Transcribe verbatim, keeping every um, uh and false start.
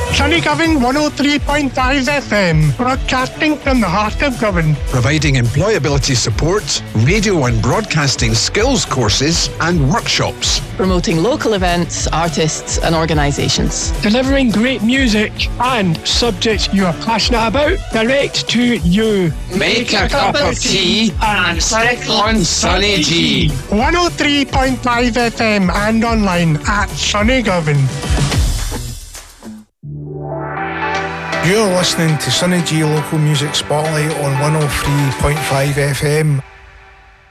Sunny Govan one oh three point five F M, broadcasting from the heart of Govan. Providing employability support, radio and broadcasting skills courses and workshops. Promoting local events, artists and organisations. Delivering great music and subjects you are passionate about direct to you. Make a cup of tea and click on Sunny G. one oh three point five F M and online at Sunny Govan. You're listening to Sunny G Local Music Spotlight on one oh three point five F M.